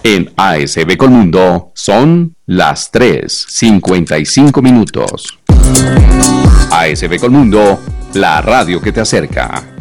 En ASB Colmundo son las 3:55 minutos. ASB Colmundo, la radio que te acerca.